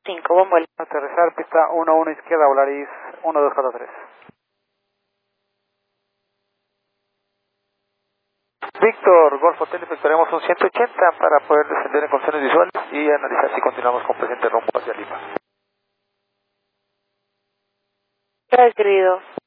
5, buen vuelo. Aterrizar, pista 11 izquierda, Volaris 1243. Víctor, Golf Hotel, efectuaremos un 180 para poder descender en condiciones visuales y analizar si continuamos con presente rumbo hacia Lima. Gracias, querido.